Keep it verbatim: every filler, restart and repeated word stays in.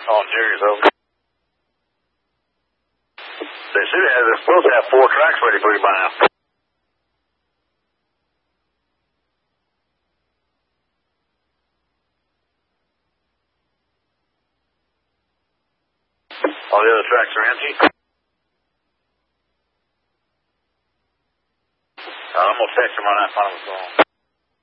On Jerry's over. They should have, they're supposed to have four tracks ready for you by now. All the other tracks are empty. I'm going to text him when I find what's going on.